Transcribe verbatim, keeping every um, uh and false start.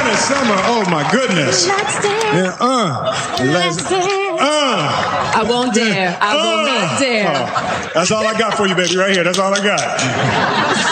Donna Summer, oh my goodness. Let's dance. Yeah, uh, Let's let's, dance. uh, I won't dare. I will uh. not dare. Oh, that's all I got for you, baby, right here. That's all I got.